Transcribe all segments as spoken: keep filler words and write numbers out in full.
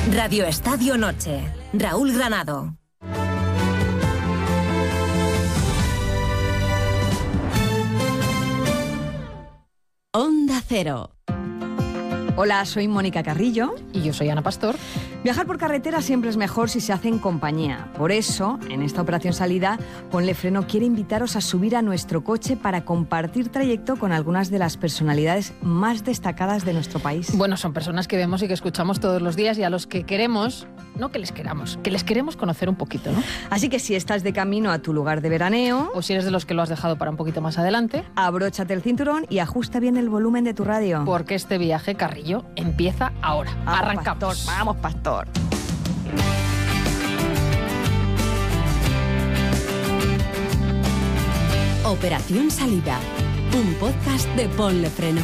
Radio Estadio Noche. Raúl Granado. Onda Cero. Hola, soy Mónica Carrillo. Y yo soy Ana Pastor. Viajar por carretera siempre es mejor si se hace en compañía. Por eso, en esta operación salida, Ponle Freno quiere invitaros a subir a nuestro coche para compartir trayecto con algunas de las personalidades más destacadas de nuestro país. Bueno, son personas que vemos y que escuchamos todos los días y a los que queremos, no que les queramos, que les queremos conocer un poquito, ¿no? Así que si estás de camino a tu lugar de veraneo, o si eres de los que lo has dejado para un poquito más adelante, abróchate el cinturón y ajusta bien el volumen de tu radio. Porque este viaje, Carrillo, empieza ahora. Vamos, Arrancamos. Pastor, vamos, Pastor. Operación Salida, un podcast de Ponle Freno.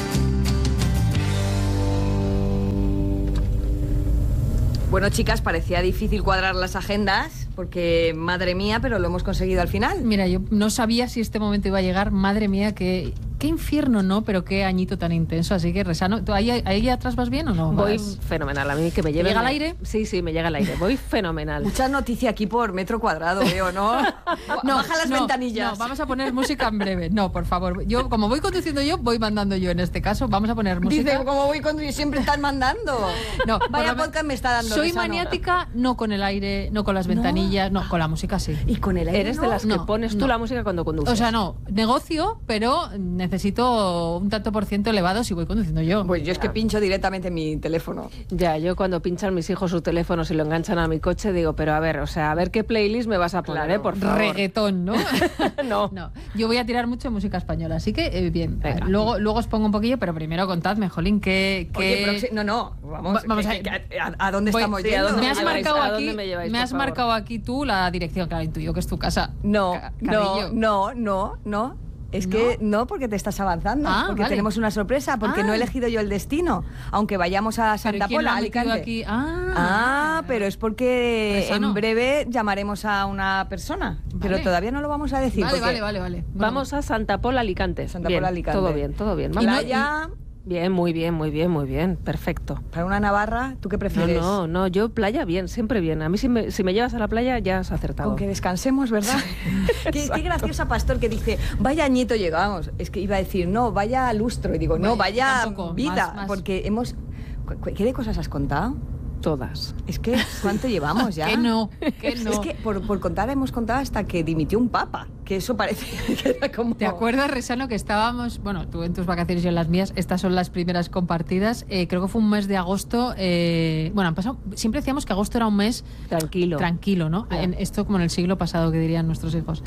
Bueno, chicas, parecía difícil cuadrar las agendas, porque, madre mía, pero lo hemos conseguido al final. Mira, yo no sabía si este momento iba a llegar. Madre mía, qué, qué infierno, ¿no? Pero qué añito tan intenso. Así que, Resano, ¿tú ahí, ahí atrás vas bien o no? Voy ¿Vas? Fenomenal. A mí que me lleve... ¿Llega al aire? Sí, sí, me llega al aire. Voy fenomenal. Mucha noticia aquí por metro cuadrado, veo, ¿no? No, baja las no, ventanillas. No, vamos a poner música en breve. No, por favor. Yo, como voy conduciendo yo, voy mandando yo en este caso. Vamos a poner música. Dice, como voy conduciendo, siempre están mandando. No, vaya por lo podcast me está dando. Soy Resano. maniática, no con el aire, no con las ventanillas, no, no con la música sí. ¿Y con el aire Eres no? de las que No, pones tú no. la música cuando conduces. O sea, no, negocio, pero necesito un tanto por ciento elevado si voy conduciendo yo. Pues yo es que pincho directamente mi teléfono. Ya, yo cuando pinchan mis hijos sus teléfonos y lo enganchan a mi coche, digo, pero a ver, o sea, a ver qué playlist me vas a poner, Claro. ¿eh? Por favor. Reggaetón, ¿no? No. No, yo voy a tirar mucho de música española, así que eh, bien. Venga. Luego, luego os pongo un poquillo, pero primero contadme, Jolín, que... Oye, pero si- no, no, vamos, Va- vamos que- a- que- que- ¿a, a dónde Voy- estamos sí, ¿a yendo? dónde Me has lleváis? marcado ¿A aquí, dónde me lleváis, me por has favor? marcado aquí tú la dirección, claro, intuyo que es tu casa. No, Ca- no, Carrillo. no, no, no. Es ¿No? que no, porque te estás avanzando, Ah, porque vale. tenemos una sorpresa, porque Ah. no he elegido yo el destino, aunque vayamos a Pero Santa ¿quién lo Pola, ha metido Alicante. aquí? Ah, Ah, pero es porque Resano. en breve llamaremos a una persona, pero Vale. todavía no lo vamos a decir. Vale, porque vale, vale, vale. Bueno, Vamos a Santa Pola, Alicante. Santa Bien, Pola, Alicante. Todo bien, todo bien. Y Vamos. no, ya, Bien, muy bien, muy bien, muy bien. Perfecto. para una Navarra, ¿tú qué No, prefieres? no, no, yo playa bien, siempre bien. A mí si me, si me llevas a la playa ya has acertado. Con que descansemos, ¿verdad? qué, qué graciosa Pastor que dice, vaya añito llegamos. Es que iba a decir, no, vaya lustro. Y digo, no, Vaya, vaya tampoco, vida. más, más. Porque hemos... cu- cu- ¿Qué de cosas has contado? Todas. Es que, ¿cuánto llevamos ya? que no, que no. Es que por, por contar hemos contado hasta que dimitió un papa, que eso parece que era como... ¿Te acuerdas, Resano, que estábamos, bueno, tú en tus vacaciones y yo en las mías, estas son las primeras compartidas, eh, creo que fue un mes de agosto, eh, bueno, han pasado, siempre decíamos que agosto era un mes Tranquilo. tranquilo, ¿no? Claro. En esto como en el siglo pasado, que dirían nuestros hijos.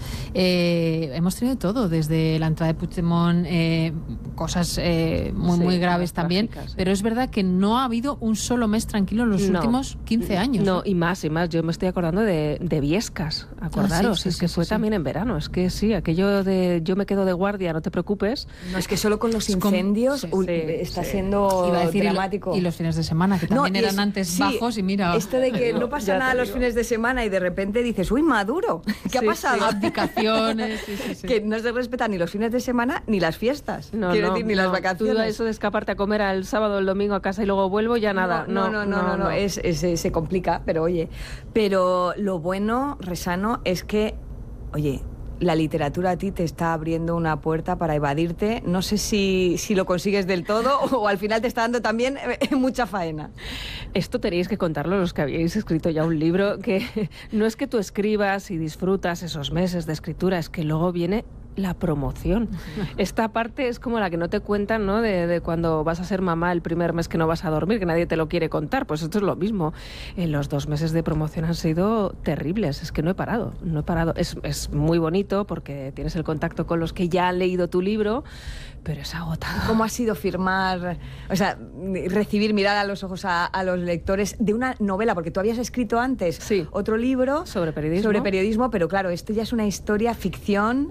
Eh, hemos tenido todo, desde la entrada de Puigdemont, eh, cosas eh, muy, Sí, muy graves más también, trágicas, sí. pero es verdad que no ha habido un solo mes tranquilo en los No. últimos quince años. No, y más, y más. Yo me estoy acordando de, de Viescas, acordaros. Ah, sí, sí, es que sí, fue sí, también en verano. Es que sí, aquello de yo me quedo de guardia, no te preocupes. No, es que solo con los Es como- incendios sí, uy, sí, está sí. siendo Iba a decir, y lo- dramático. Y, los fines de semana, que No, también y eran es- antes sí, bajos, y mira... Esto de que no pasa Ya nada te los digo. fines de semana y de repente dices, uy, Maduro, ¿qué ha Sí, pasado? abdicaciones, sí, sí, sí. Que no se respetan ni los fines de semana ni las fiestas. No, Quiero no, decir, ni no. las Tú vacaciones. eso de escaparte a comer al sábado o el domingo a casa y luego vuelvo, ya nada. No, no, no, no, no, Es, es- es- se complica, pero oye. Pero lo bueno, Resano, es que, oye, la literatura a ti te está abriendo una puerta para evadirte. No sé si, si lo consigues del todo o al final te está dando también eh, mucha faena. Esto tenéis que contarlo los que habéis escrito ya un libro, que no es que tú escribas y disfrutas esos meses de escritura, es que luego viene la promoción. Esta parte es como la que no te cuentan, ¿no? De, de cuando vas a ser mamá el primer mes que no vas a dormir, que nadie te lo quiere contar. Pues esto es lo mismo. En los dos meses de promoción han sido terribles. Es que no he parado, no he parado. Es, es muy bonito porque tienes el contacto con los que ya han leído tu libro, pero es agotador. ¿Cómo ha sido firmar, o sea, recibir, mirar a los ojos a, a los lectores de una novela? Porque tú habías escrito antes Sí. otro libro Sobre periodismo. sobre periodismo, pero claro, esto ya es una historia ficción y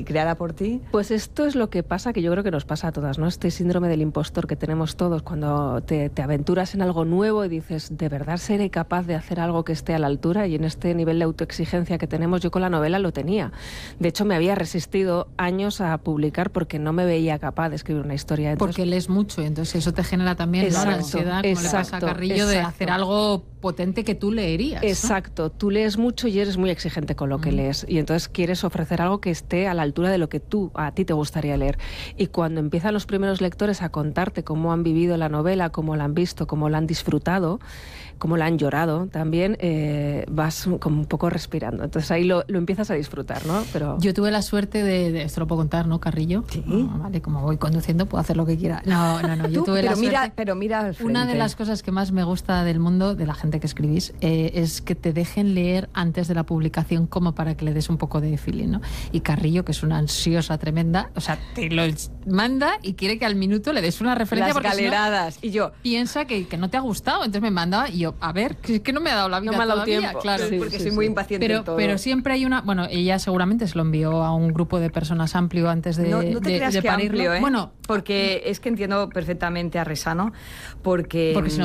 y creada por ti. Pues esto es lo que pasa, que yo creo que nos pasa a todas, ¿no? Este síndrome del impostor que tenemos todos cuando te, te aventuras en algo nuevo y dices, ¿de verdad seré capaz de hacer algo que esté a la altura? Y en este nivel de autoexigencia que tenemos, yo con la novela lo tenía. De hecho, me había resistido años a publicar porque no me veía capaz de escribir una historia. Entonces, porque lees mucho y entonces eso te genera también exacto, la ansiedad, como exacto, le pasa a Carrillo, exacto. de hacer algo potente que tú leerías, ¿no? Exacto, tú lees mucho y eres muy exigente con lo que mm. lees y entonces quieres ofrecer algo que esté a la altura de lo que tú, a ti te gustaría leer. Y cuando empiezan los primeros lectores a contarte cómo han vivido la novela, cómo la han visto, cómo la han disfrutado, cómo la han llorado también, eh, vas como un poco respirando. Entonces ahí lo, lo empiezas a disfrutar, ¿no? Pero yo tuve la suerte de, de esto lo puedo contar, ¿no, Carrillo? Sí. No, vale, como voy conduciendo puedo hacer lo que quiera. No, no, no, yo ¿Tú? tuve pero la mira, suerte. Pero mira al frente. Una de las cosas que más me gusta del mundo, de la gente que escribís, eh, es que te dejen leer antes de la publicación como para que le des un poco de feeling, ¿no? Y Carrillo, que es una ansiosa tremenda, o sea, te lo manda y quiere que al minuto le des una referencia las porque galeradas. Si no, y yo piensa que, que no te ha gustado, entonces me manda y yo, a ver, que es que no me ha dado la vida no me ha dado todavía, tiempo. claro. Sí, porque sí, soy sí. muy impaciente Pero, en todo. pero siempre hay una... Bueno, ella seguramente se lo envió a un grupo de personas amplio antes de, no, no te de, creas de que parirlo. amplio, ¿eh? Bueno, porque es que entiendo perfectamente a Resano, porque... porque si no